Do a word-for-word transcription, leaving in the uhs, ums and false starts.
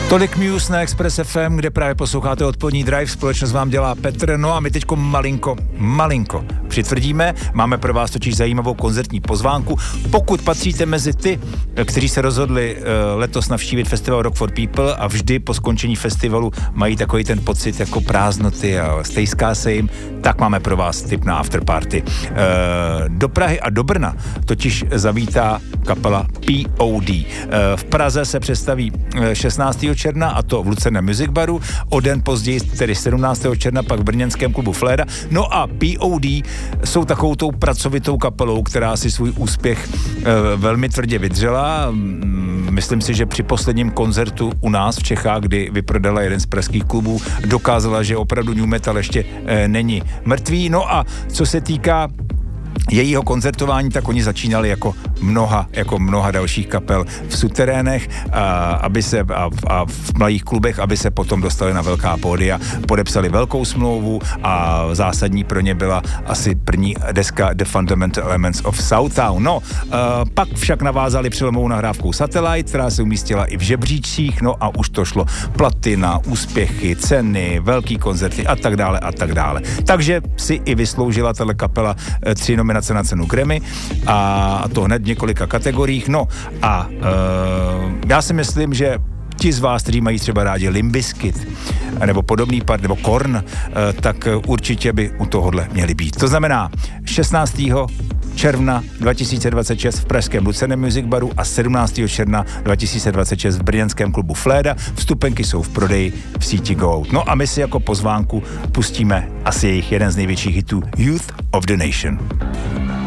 Tolik Muse na Express F M, kde právě posloucháte odpolední Drive, společnost vám dělá Petr, no a my teďko malinko, malinko přitvrdíme, máme pro vás totiž zajímavou koncertní pozvánku. Pokud patříte mezi ty, kteří se rozhodli uh, letos navštívit festival Rock for People a vždy po skončení festivalu mají takový ten pocit jako prázdnoty a stejská se jim, tak máme pro vás tip na afterparty. Uh, do Prahy a do Brna totiž zavítá kapela P O D. Uh, v Praze se představí šestnáctého června a to v Lucerne Music Baru, o den později, tedy sedmnáctého června pak v brněnském klubu Fléda. No a P O D jsou takovou tou pracovitou kapelou, která si svůj úspěch e, velmi tvrdě vydřela. Myslím si, že při posledním koncertu u nás v Čechách, kdy vyprodala jeden z pražských klubů, dokázala, že opravdu new metal ještě e, není mrtvý. No a co se týká jejího koncertování, tak oni začínali jako mnoha, jako mnoha dalších kapel v suterénech a, aby se, a, a v malých klubech, aby se potom dostali na velká pódia, podepsali velkou smlouvu a zásadní pro ně byla asi první deska The Fundamental Elements of Southtown. No, a, pak však navázali přelomovou nahrávkou Satellite, která se umístila i v žebříčcích, no a už to šlo platina, úspěchy, ceny, velký koncerty a tak dále a tak dále. Takže si i vysloužila tato kapela tři nominace na cenu Grammy a to hned v několika kategoriích. No a uh, já si myslím, že ti z vás, kteří mají třeba rádi Limp Bizkit nebo podobný part, nebo Korn, uh, tak určitě by u tohohle měli být. To znamená šestnáctého června dva tisíce dvacet šest v pražském Lucerne Music Baru a sedmnáctého června dva tisíce dvacet šest v brněnském klubu Fléda. Vstupenky jsou v prodeji v síti Go Out. No a my si jako pozvánku pustíme asi jejich jeden z největších hitů Youth of the Nation.